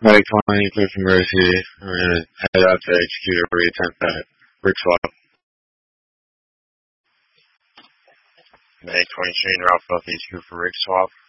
Mike 20, clear from Mercy. We're going to head out to execute a reattempt at brick swap. Meg 23, Ralph Buffy, HQ for rig swap.